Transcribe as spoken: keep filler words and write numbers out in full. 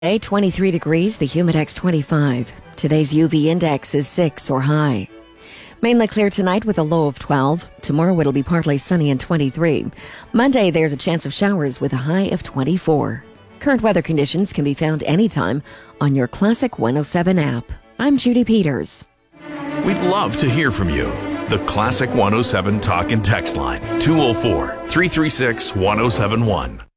Today, twenty-three degrees, the Humidex twenty-five. Today's U V index is six or high. Mainly clear tonight with a low of twelve. Tomorrow it'll be partly sunny and twenty-three. Monday, there's a chance of showers with a high of twenty-four. Current weather conditions can be found anytime on your Classic one oh seven app. I'm Judy Peters. We'd love to hear from you. The Classic one oh seven Talk and Text line, two oh four, three three six, one oh seven one.